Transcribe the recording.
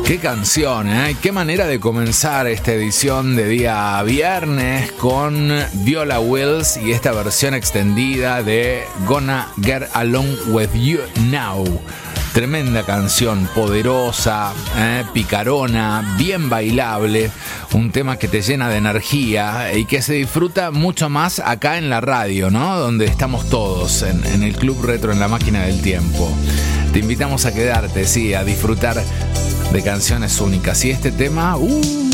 Qué canción, ¿eh? Qué manera de comenzar esta edición de día viernes con Viola Wills y esta versión extendida de Gonna Get Along With You Now. Tremenda canción, poderosa, picarona, bien bailable, un tema que te llena de energía y que se disfruta mucho más acá en la radio, ¿no? Donde estamos todos, en el Club Retro, en la máquina del tiempo. Te invitamos a quedarte, sí, a disfrutar de canciones únicas. Y este tema,